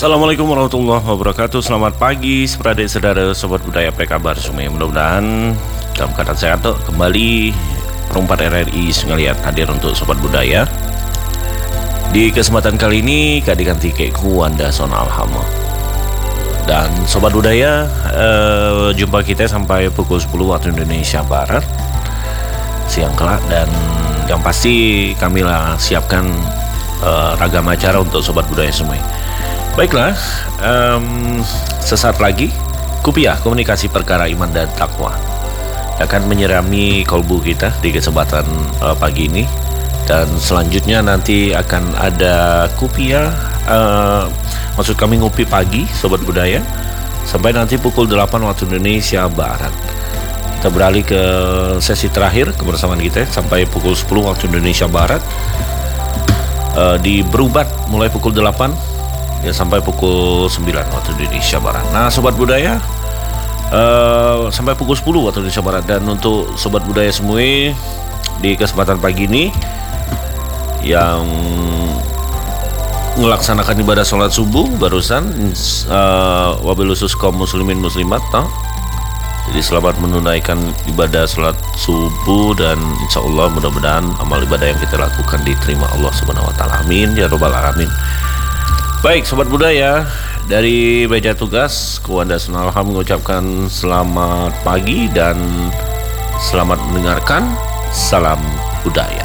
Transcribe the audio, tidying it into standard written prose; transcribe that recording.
Assalamualaikum warahmatullahi wabarakatuh. Selamat pagi saudara sobat budaya, apa kabar semua? Mudah-mudahan dalam keadaan sehat tuh. Kembali perempat RRI Sengaliat hadir untuk sobat budaya. Di kesempatan kali ini kadikan tikeku Wanda Sona Alhama. Dan sobat budaya, jumpa kita sampai pukul 10 waktu Indonesia Barat siang kelak, dan yang pasti kami lah siapkan ragam acara untuk sobat budaya semua. Baiklah, sesaat lagi Kupiah Komunikasi Perkara Iman dan Takwa akan menyirami kolbu kita di kesempatan pagi ini. Dan selanjutnya nanti akan ada Kupiah, maksud kami ngopi pagi sobat budaya, sampai nanti pukul 8 waktu Indonesia Barat. Kita beralih ke sesi terakhir kebersamaan kita sampai pukul 10 waktu Indonesia Barat, di Berubat mulai pukul 8 ya sampai pukul 9 waktu Indonesia Barat. Nah sobat budaya, sampai pukul 10 waktu Indonesia Barat. Dan untuk sobat budaya semua di kesempatan pagi ini yang melaksanakan ibadah sholat subuh barusan, wabil khusus kaum muslimin muslimat, jadi selamat menunaikan ibadah sholat subuh, dan insya Allah mudah-mudahan amal ibadah yang kita lakukan diterima Allah Subhanahu Wa Taala. Amin ya robbal alamin. Baik sobat budaya, dari meja tugas Wanda Sona Alhama mengucapkan selamat pagi dan selamat mendengarkan. Salam budaya.